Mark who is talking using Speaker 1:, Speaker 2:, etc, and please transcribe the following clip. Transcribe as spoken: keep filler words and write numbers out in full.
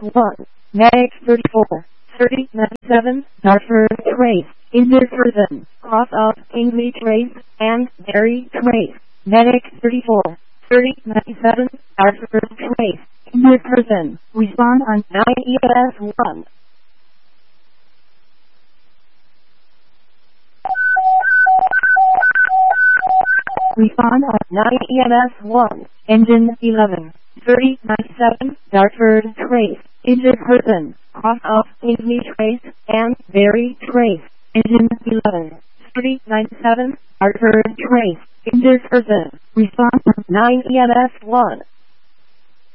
Speaker 1: one. Medic thirty-four, thirty ninety-seven, Dartford Trace, injured person, cross of Ainsley Trace, and Barry Trace. Medic thirty-four, thirty ninety-seven, Dartford Trace, injured person, respond on nine E M S one. Respond on nine E M S one, engine eleven, thirty ninety-seven, Dartford Trace, injured person, cross off Ainsley Trace, and Barry Trace, engine eleven, thirty ninety-seven, Dartford Trace, injured person, respond on nine E M S one.